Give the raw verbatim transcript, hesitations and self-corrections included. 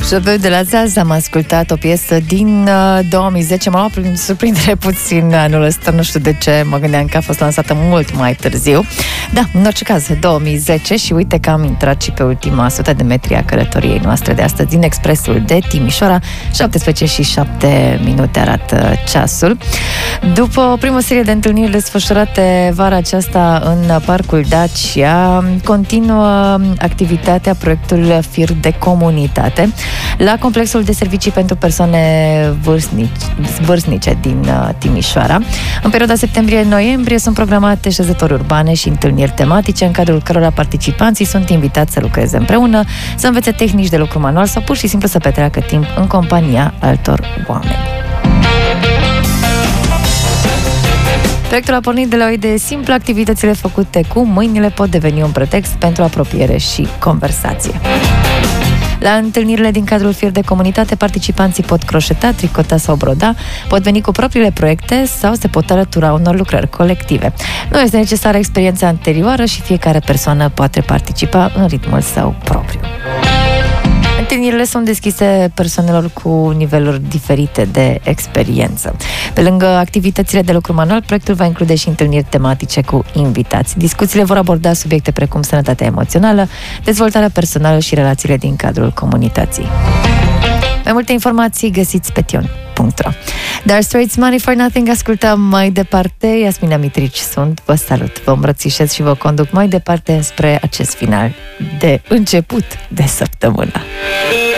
Șoveu de la Zaz, am ascultat o piesă din uh, două mii zece. M-a luat prin surprindere puțin anul ăsta, nu știu de ce, mă gândeam că a fost lansată mult mai târziu. Da, în orice caz, două mii zece, și uite că am intrat și pe ultima sută de metri a călătoriei noastre de astăzi din expresul de Timișoara. șaptesprezece și șapte minute arată ceasul. După o primă serie de întâlniri desfășurate vara aceasta în Parcul Dacia, continuă activitatea proiectul Fir de Comunitate la complexul de servicii pentru persoane vârstnici, vârstnice din Timișoara. În perioada septembrie-noiembrie sunt programate șezători urbane și întâlniri tematice, în cadrul cărora participanții sunt invitați să lucreze împreună, să învețe tehnici de lucru manual sau pur și simplu să petreacă timp în compania altor oameni. Proiectul a pornit de la o idee simplă: activitățile făcute cu mâinile pot deveni un pretext pentru apropiere și conversație. La întâlnirile din cadrul Fir de Comunitate, participanții pot croșeta, tricota sau broda, pot veni cu propriile proiecte sau se pot alătura unor lucrări colective. Nu este necesară experiența anterioară și fiecare persoană poate participa în ritmul său propriu. Întâlnirile sunt deschise persoanelor cu niveluri diferite de experiență. Pe lângă activitățile de lucru manual, proiectul va include și întâlniri tematice cu invitați. Discuțiile vor aborda subiecte precum sănătatea emoțională, dezvoltarea personală și relațiile din cadrul comunității. Mai multe informații găsiți pe tion punct ro. Dire Straits, Money for Nothing, ascultăm mai departe. Iasmina Mitrici sunt, vă salut, vă îmbrățișez și vă conduc mai departe spre acest final de început de săptămână.